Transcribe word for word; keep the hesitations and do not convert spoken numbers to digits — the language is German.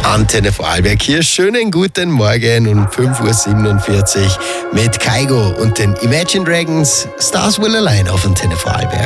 Antenne Vorarlberg hier. Schönen guten Morgen um fünf Uhr siebenundvierzig mit Kygo und den Imagine Dragons. Stars Will Align auf Antenne Vorarlberg.